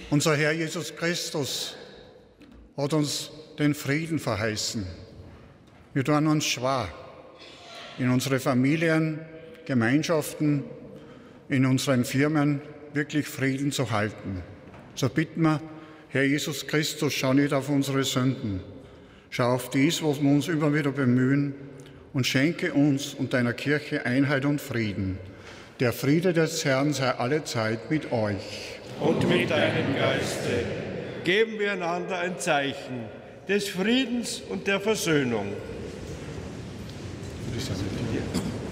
Unser Herr Jesus Christus hat uns den Frieden verheißen. Wir tun uns schwer, in unsere Familien, Gemeinschaften, in unseren Firmen wirklich Frieden zu halten. So bitten wir, Herr Jesus Christus, schau nicht auf unsere Sünden. Schau auf dies, was wir uns immer wieder bemühen, und schenke uns und deiner Kirche Einheit und Frieden. Der Friede des Herrn sei allezeit mit euch. Und mit deinem Geiste. Geben wir einander ein Zeichen des Friedens und der Versöhnung. Das ist ja mit dir.